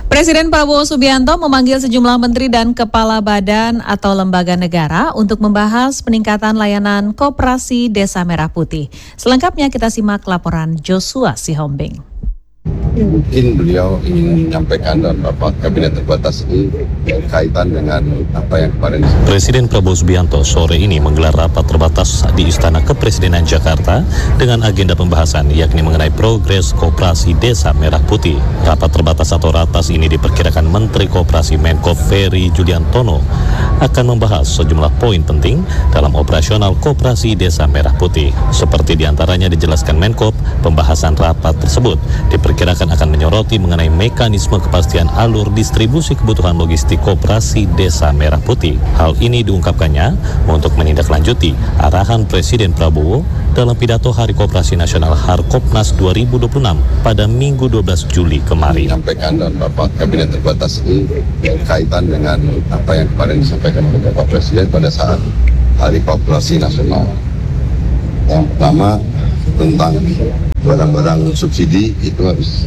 Presiden Prabowo Subianto memanggil sejumlah menteri dan kepala badan atau lembaga negara untuk membahas peningkatan layanan Koperasi Desa Merah Putih. Selengkapnya kita simak laporan Joshua Sihombing. Mungkin beliau ingin menyampaikan dalam rapat kabinet terbatas ini berkaitan dengan apa yang kemarin. Presiden Prabowo Subianto sore ini menggelar rapat terbatas di Istana Kepresidenan Jakarta dengan agenda pembahasan yakni mengenai progres Koperasi Desa Merah Putih. Rapat terbatas atau ratas ini diperkirakan Menteri Koperasi Menko Ferry Juliantono akan membahas sejumlah poin penting dalam operasional Koperasi Desa Merah Putih. Seperti diantaranya dijelaskan Menko, pembahasan rapat tersebut diperkirakan akan menyoroti mengenai mekanisme kepastian alur distribusi kebutuhan logistik Koperasi Desa Merah Putih. Hal ini diungkapkannya untuk menindaklanjuti arahan Presiden Prabowo dalam pidato Hari Koperasi Nasional Harkopnas 2026 pada Minggu 12 Juli kemarin. Menyampaikan dalam rapat kabinet terbatas ini berkaitan dengan apa yang kemarin disampaikan oleh Bapak Presiden pada saat Hari Koperasi Nasional. Yang pertama tentang barang-barang subsidi itu harus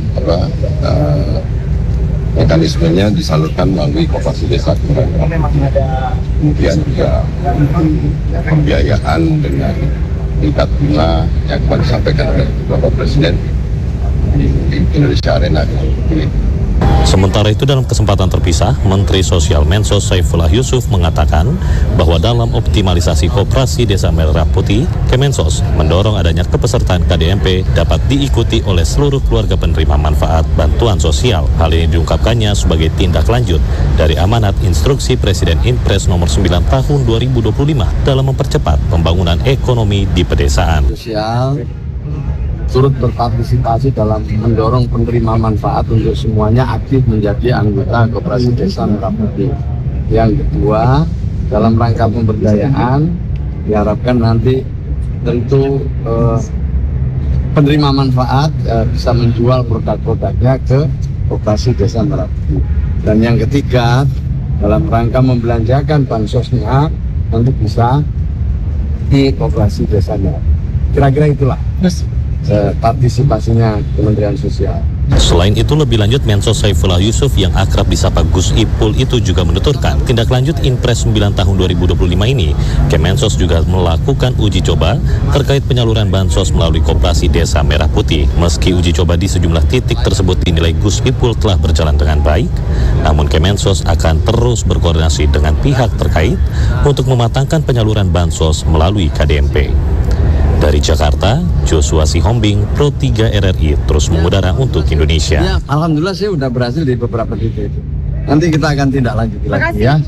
mekanismenya disalurkan melalui Koperasi Desa. Kemudian juga pembiayaan dengan tingkat bunga yang kemarin disampaikan oleh Bapak Presiden di Indonesia Arena. Sementara itu dalam kesempatan terpisah, Menteri Sosial Mensos Saifullah Yusuf mengatakan bahwa dalam optimalisasi Koperasi Desa Merah Putih, Kemensos mendorong adanya kepesertaan KDMP dapat diikuti oleh seluruh keluarga penerima manfaat bantuan sosial. Hal ini diungkapkannya sebagai tindak lanjut dari amanat instruksi Presiden Impres nomor 9 tahun 2025 dalam mempercepat pembangunan ekonomi di pedesaan. Sosial turut berpartisipasi dalam mendorong penerima manfaat untuk semuanya aktif menjadi anggota Koperasi Desa Merah Putih. Yang kedua, dalam rangka pemberdayaan diharapkan nanti tentu penerima manfaat bisa menjual produk-produknya ke Koperasi Desa Merah Putih. Dan yang ketiga, dalam rangka membelanjakan bansosnya nanti bisa di Koperasi Desa Merah Putih. Kira-kira itulah partisipasinya Kementerian Sosial. Selain itu, lebih lanjut Mensos Saifullah Yusuf yang akrab disapa Gus Ipul itu juga menuturkan tindak lanjut Impres 9 tahun 2025 ini, Kemensos juga melakukan uji coba terkait penyaluran bansos melalui Koperasi Desa Merah Putih. Meski uji coba di sejumlah titik tersebut dinilai Gus Ipul telah berjalan dengan baik, namun Kemensos akan terus berkoordinasi dengan pihak terkait untuk mematangkan penyaluran bansos melalui KDMP. Dari Jakarta, Joshua Sihombing, Pro 3 RRI terus mengudara untuk Indonesia. Ya, alhamdulillah saya sudah berhasil di beberapa titik itu. Nanti kita akan tindak lanjut lagi ya.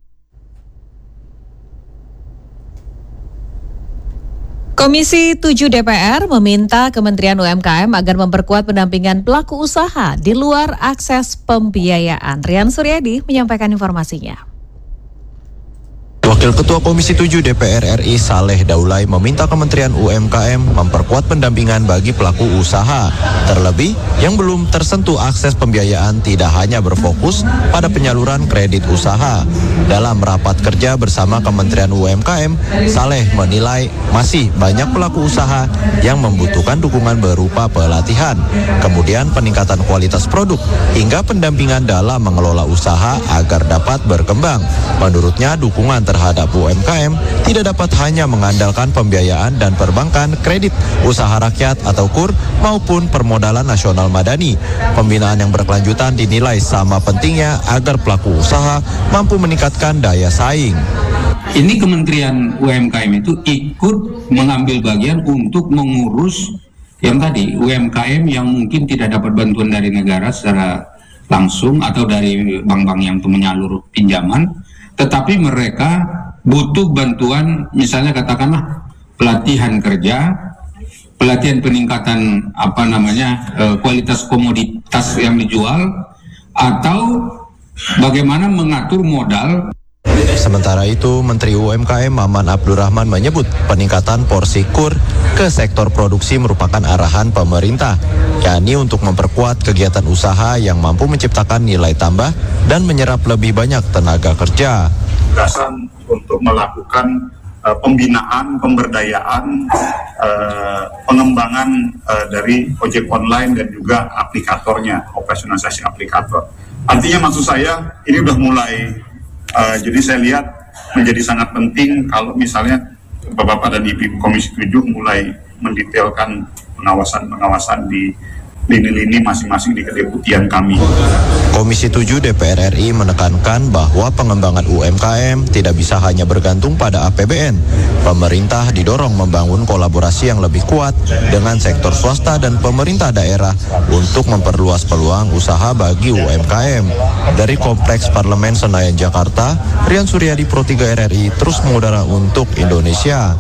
Komisi 7 DPR meminta Kementerian UMKM agar memperkuat pendampingan pelaku usaha di luar akses pembiayaan. Rian Suryadi menyampaikan informasinya. Wakil Ketua Komisi 7 DPR RI Saleh Daulay meminta Kementerian UMKM memperkuat pendampingan bagi pelaku usaha. Terlebih, yang belum tersentuh akses pembiayaan tidak hanya berfokus pada penyaluran kredit usaha. Dalam rapat kerja bersama Kementerian UMKM, Saleh menilai masih banyak pelaku usaha yang membutuhkan dukungan berupa pelatihan, kemudian peningkatan kualitas produk, hingga pendampingan dalam mengelola usaha agar dapat berkembang. Menurutnya, dukungan terhadap UMKM tidak dapat hanya mengandalkan pembiayaan dan perbankan, kredit usaha rakyat atau KUR maupun permodalan nasional madani. Pembinaan yang berkelanjutan dinilai sama pentingnya agar pelaku usaha mampu meningkatkan daya saing. Ini Kementerian UMKM itu ikut mengambil bagian untuk mengurus yang tadi UMKM yang mungkin tidak dapat bantuan dari negara secara langsung atau dari bank-bank yang menyalur pinjaman, tetapi mereka butuh bantuan, misalnya katakanlah pelatihan kerja, pelatihan peningkatan kualitas komoditas yang dijual, atau bagaimana mengatur modal. Sementara itu, Menteri UMKM Maman Abdurrahman menyebut peningkatan porsi KUR ke sektor produksi merupakan arahan pemerintah, yakni untuk memperkuat kegiatan usaha yang mampu menciptakan nilai tambah dan menyerap lebih banyak tenaga kerja. Untuk melakukan pembinaan, pemberdayaan, pengembangan dari ojek online dan juga aplikatornya, operasionalisasi aplikator. Artinya maksud saya ini udah mulai, jadi saya lihat menjadi sangat penting kalau misalnya Bapak-Bapak dan Ibu Komisi 7 mulai mendetailkan pengawasan di lini-lini masing-masing di kedeputian kami. Komisi 7 DPR RI menekankan bahwa pengembangan UMKM tidak bisa hanya bergantung pada APBN. Pemerintah didorong membangun kolaborasi yang lebih kuat dengan sektor swasta dan pemerintah daerah untuk memperluas peluang usaha bagi UMKM. Dari Kompleks Parlemen Senayan, Jakarta, Rian Suryadi, Pro 3 RRI, terus mengudara untuk Indonesia.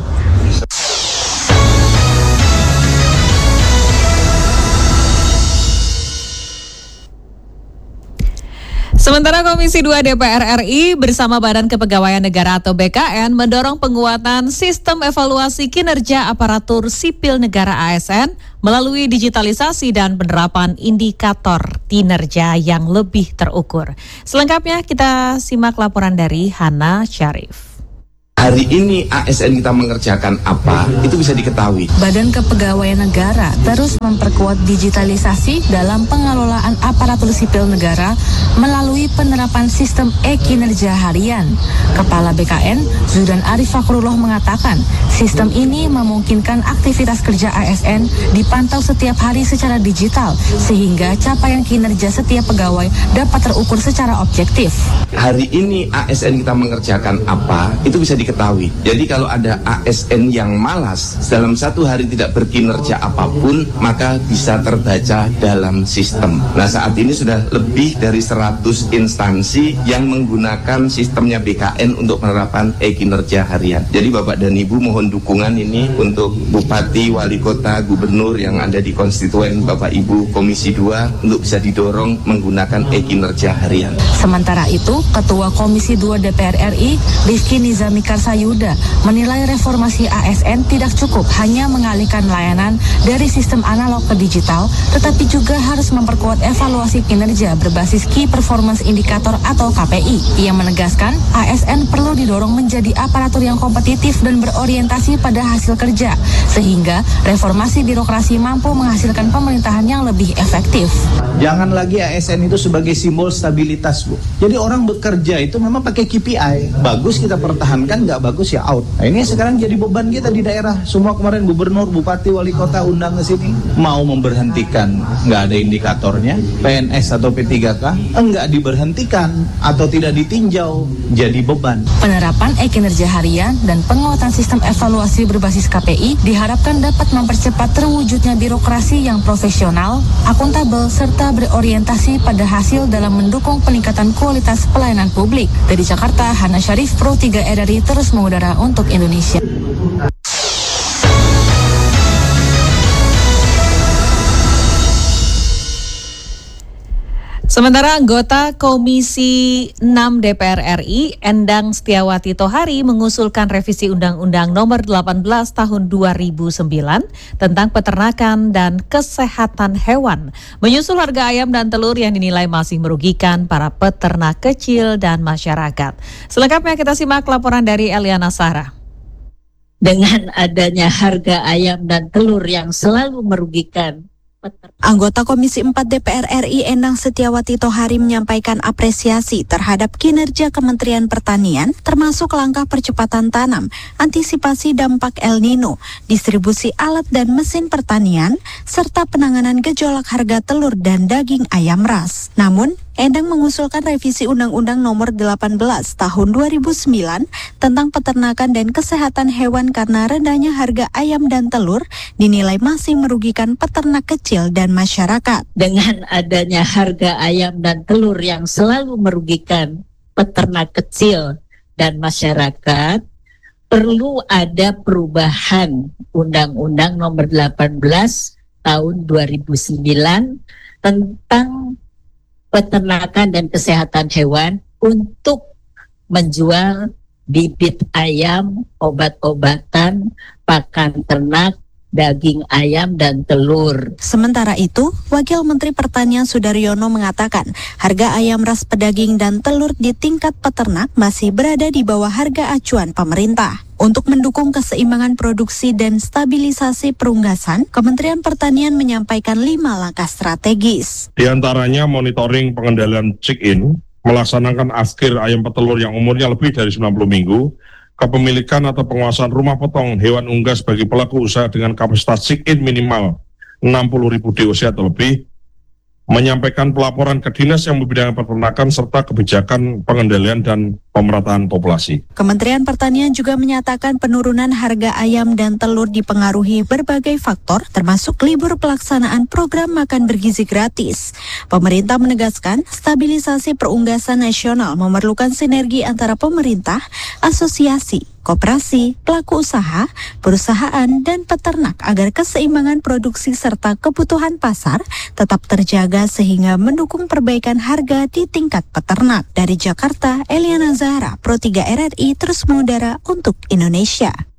Sementara Komisi 2 DPR RI bersama Badan Kepegawaian Negara atau BKN mendorong penguatan sistem evaluasi kinerja aparatur sipil negara ASN melalui digitalisasi dan penerapan indikator kinerja yang lebih terukur. Selengkapnya kita simak laporan dari Hana Syarif. Hari ini ASN kita mengerjakan apa, itu bisa diketahui. Badan Kepegawaian Negara terus memperkuat digitalisasi dalam pengelolaan aparatur sipil negara melalui penerapan sistem e-kinerja harian. Kepala BKN, Zudan Arif Fakrullah mengatakan, sistem ini memungkinkan aktivitas kerja ASN dipantau setiap hari secara digital, sehingga capaian kinerja setiap pegawai dapat terukur secara objektif. Hari ini ASN kita mengerjakan apa, itu bisa diketahui. Jadi kalau ada ASN yang malas dalam satu hari tidak berkinerja apapun, maka bisa terbaca dalam sistem. Nah, saat ini sudah lebih dari 100 instansi yang menggunakan sistemnya BKN untuk penerapan e-kinerja harian. Jadi Bapak dan Ibu mohon dukungan ini untuk Bupati, Wali Kota, Gubernur yang ada di konstituen Bapak Ibu Komisi 2 untuk bisa didorong menggunakan e-kinerja harian. Sementara itu, Ketua Komisi 2 DPR RI, Rizky Nizami Karsayuda, menilai reformasi ASN tidak cukup hanya mengalihkan layanan dari sistem analog ke digital, tetapi juga harus memperkuat evaluasi kinerja berbasis Key Performance Indicator atau KPI. Ia menegaskan, ASN perlu didorong menjadi aparatur yang kompetitif dan berorientasi pada hasil kerja, sehingga reformasi birokrasi mampu menghasilkan pemerintahan yang lebih efektif. Jangan lagi ASN itu sebagai simbol stabilitas, Bu. Jadi orang bekerja itu memang pakai KPI. Bagus kita pertahankan, nggak bagus ya out. Nah, ini sekarang jadi beban kita di daerah. Semua kemarin gubernur, bupati, wali kota undang ke sini. Mau memberhentikan, nggak ada indikatornya. PNS atau P3K, enggak diberhentikan atau tidak ditinjau, jadi beban. Penerapan e-kinerja harian dan penguatan sistem evaluasi berbasis KPI diharapkan dapat mempercepat terwujudnya birokrasi yang profesional, akuntabel, serta berorientasi pada hasil dalam mendukung peningkatan kualitas pelayanan publik. Dari Jakarta, Hana Syarif, Pro 3 RRI terus mengudara untuk Indonesia. Sementara anggota Komisi 6 DPR RI, Endang Setiawati Tohari, mengusulkan revisi Undang-Undang Nomor 18 Tahun 2009 tentang peternakan dan kesehatan hewan, menyusul harga ayam dan telur yang dinilai masih merugikan para peternak kecil dan masyarakat. Selengkapnya kita simak laporan dari Eliana Sarah. Dengan adanya harga ayam dan telur yang selalu merugikan, Anggota Komisi 4 DPR RI Endang Setiawati Tohari menyampaikan apresiasi terhadap kinerja Kementerian Pertanian, termasuk langkah percepatan tanam, antisipasi dampak El Nino, distribusi alat dan mesin pertanian, serta penanganan gejolak harga telur dan daging ayam ras. Namun, Endang mengusulkan revisi Undang-Undang Nomor 18 Tahun 2009 tentang peternakan dan kesehatan hewan karena rendahnya harga ayam dan telur dinilai masih merugikan peternak kecil dan masyarakat. Dengan adanya harga ayam dan telur yang selalu merugikan peternak kecil dan masyarakat, perlu ada perubahan Undang-Undang Nomor 18 Tahun 2009 tentang peternakan dan kesehatan hewan untuk menjual bibit ayam, obat-obatan, pakan ternak, daging ayam dan telur. Sementara itu, Wakil Menteri Pertanian Sudaryono mengatakan harga ayam ras pedaging dan telur di tingkat peternak masih berada di bawah harga acuan pemerintah. Untuk mendukung keseimbangan produksi dan stabilisasi perunggasan, Kementerian Pertanian menyampaikan 5 langkah strategis. Di antaranya monitoring pengendalian check-in, melaksanakan askir ayam petelur yang umurnya lebih dari 90 minggu, kepemilikan atau penguasaan rumah potong hewan unggas bagi pelaku usaha dengan kapasitas check-in minimal 60.000 DOC atau lebih, menyampaikan pelaporan ke dinas yang membidangi peternakan serta kebijakan pengendalian dan pemerataan populasi. Kementerian Pertanian juga menyatakan penurunan harga ayam dan telur dipengaruhi berbagai faktor termasuk libur pelaksanaan program makan bergizi gratis. Pemerintah menegaskan stabilisasi perunggasan nasional memerlukan sinergi antara pemerintah, asosiasi, koperasi, pelaku usaha, perusahaan, dan peternak agar keseimbangan produksi serta kebutuhan pasar tetap terjaga sehingga mendukung perbaikan harga di tingkat peternak. Dari Jakarta, Eliana Zahra, Pro 3 RRI terus mengudara untuk Indonesia.